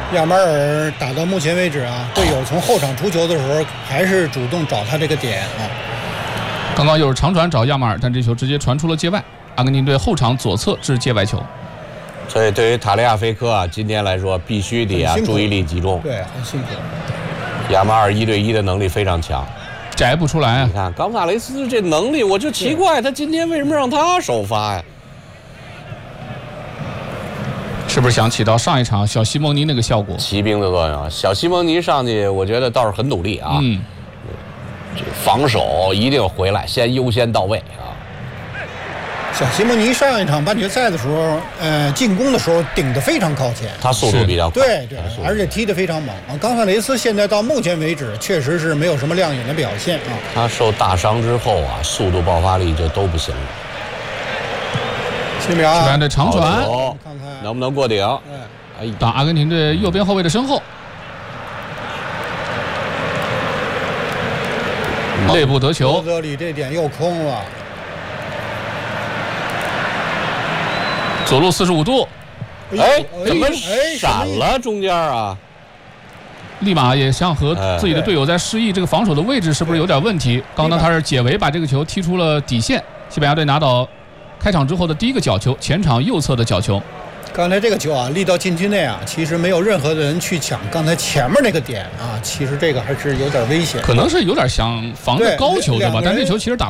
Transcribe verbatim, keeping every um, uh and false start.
亚马尔打到目前为止啊，队友从后场出球的时候还是主动找他这个点啊。 刚刚又是长传找亚马尔，但这球直接传出了界外。阿根廷队后场左侧是界外球。 所以对于塔利亚菲科啊，今天来说必须得啊注意力集中。 对，很辛苦。 亚马尔一对一的能力非常强， 摘不出来啊！ 你看冈萨雷斯这能力，我就奇怪他今天为什么让他首发呀？ 是不是想起到上一场小西蒙尼那个效果？ 骑兵的作用，小西蒙尼上去，我觉得倒是很努力啊。 嗯， 这防守一定回来，先优先到位啊。 小西蒙尼上一场半决赛的时候，呃，进攻的时候顶得非常靠前， 他速度比较快， 对对，而且踢得非常猛啊。冈萨雷斯现在到目前为止确实是没有什么亮眼的表现啊。 他受大伤之后啊，速度爆发力就都不行了。 七秒啊， 的长传， 看看能不能过顶？ 哎，打阿根廷队右边后卫的身后，内部得球， 罗德里这点又空了。 左路四十五度， 哎，怎么闪了中间啊？ 立马也想和自己的队友在示意这个防守的位置是不是有点问题。刚刚他是解围把这个球踢出了底线，西班牙队拿到开场之后的第一个角球，前场右侧的角球。 刚才这个球啊，立到禁区内啊，其实没有任何的人去抢。刚才前面那个点啊，其实这个还是有点危险， 可能是有点想防着高球对吧？但这球其实打